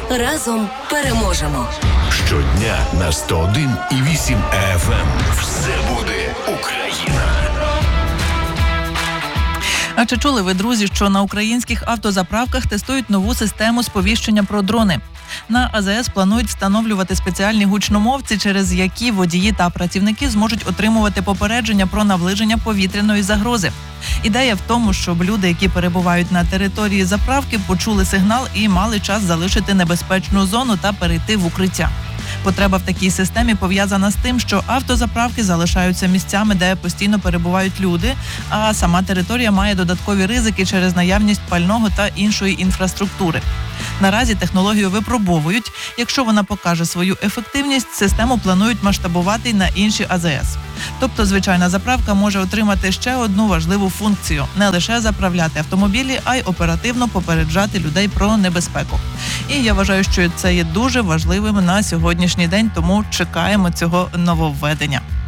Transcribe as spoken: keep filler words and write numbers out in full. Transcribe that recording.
Разом переможемо. Щодня на сто один і вісім еф ем. Все буде Україна. А чи чули ви, друзі, що на українських автозаправках тестують нову систему сповіщення про дрони? На а зе ес планують встановлювати спеціальні гучномовці, через які водії та працівники зможуть отримувати попередження про наближення повітряної загрози. Ідея в тому, щоб люди, які перебувають на території заправки, почули сигнал і мали час залишити небезпечну зону та перейти в укриття. Потреба в такій системі пов'язана з тим, що автозаправки залишаються місцями, де постійно перебувають люди, а сама територія має додаткові ризики через наявність пального та іншої інфраструктури. Наразі технологію випробовують. Якщо вона покаже свою ефективність, систему планують масштабувати й на інші а зе ес. Тобто звичайна заправка може отримати ще одну важливу функцію – не лише заправляти автомобілі, а й оперативно попереджати людей про небезпеку. І я вважаю, що це є дуже важливим на сьогоднішній день, тому чекаємо цього нововведення.